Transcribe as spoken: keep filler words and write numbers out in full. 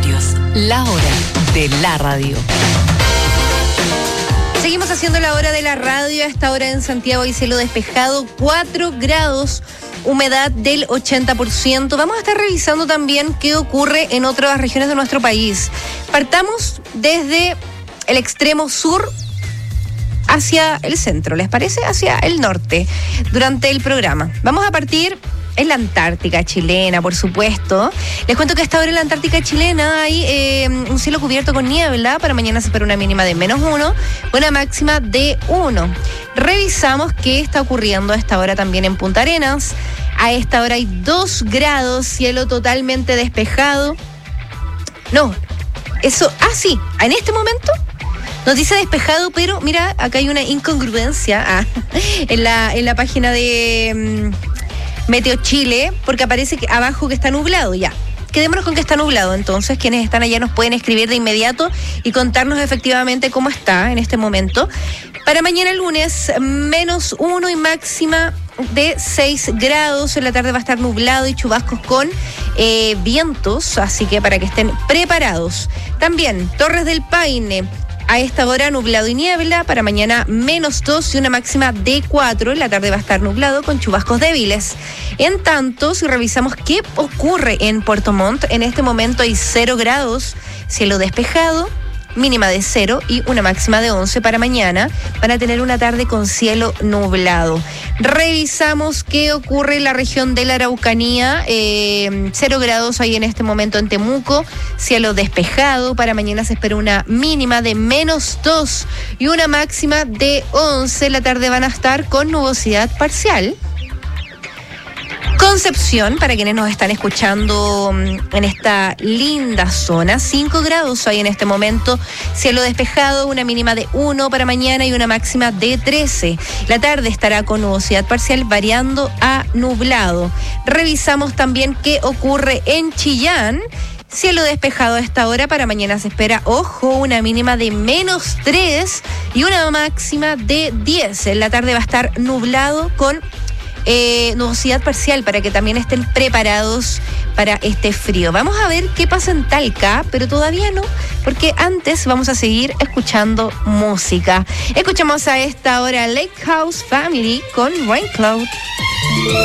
Itinerarios, la hora de la radio. Seguimos haciendo la hora de la radio. A esta hora en Santiago hay cielo despejado, cuatro grados, humedad del ochenta por ciento. Vamos a estar revisando también qué ocurre en otras regiones de nuestro país. Partamos desde el extremo sur hacia el centro, ¿les parece? Hacia el norte, durante el programa. Vamos a partir en la Antártica chilena, por supuesto. Les cuento que a esta hora en la Antártica chilena hay eh, un cielo cubierto con niebla. Para mañana se espera una mínima de menos uno, una máxima de uno. Revisamos qué está ocurriendo a esta hora también en Punta Arenas. A esta hora hay dos grados, cielo totalmente despejado. No, eso, ah sí, en este momento nos dice despejado, pero mira, acá hay una incongruencia ah, en, la, en la página de um, Meteo Chile, porque aparece que abajo que está nublado ya. Quedémonos con que está nublado, entonces quienes están allá nos pueden escribir de inmediato y contarnos efectivamente cómo está en este momento. Para mañana lunes, menos uno y máxima de seis grados. En la tarde va a estar nublado y chubascos con eh, vientos, así que para que estén preparados. También Torres del Paine. A esta hora nublado y niebla, para mañana menos dos y una máxima de cuatro. En la tarde va a estar nublado con chubascos débiles. En tanto, si revisamos qué ocurre en Puerto Montt, en este momento hay cero grados, cielo despejado, mínima de cero y una máxima de once para mañana. Van a tener una tarde con cielo nublado. Revisamos qué ocurre en la región de la Araucanía. Eh, cero grados hay en este momento en Temuco, cielo despejado. Para mañana se espera una mínima de menos dos y una máxima de once. La tarde van a estar con nubosidad parcial. Concepción, para quienes nos están escuchando en esta linda zona, cinco grados hay en este momento, cielo despejado, una mínima de uno para mañana y una máxima de trece. La tarde estará con nubosidad parcial variando a nublado. Revisamos también qué ocurre en Chillán. Cielo despejado a esta hora, para mañana se espera, ojo, una mínima de menos tres y una máxima de diez. En la tarde va a estar nublado con Eh, nubosidad parcial para que también estén preparados para este frío. Vamos a ver qué pasa en Talca, pero todavía no, porque antes vamos a seguir escuchando música. Escuchamos a esta hora Lake House Family con Rain Cloud.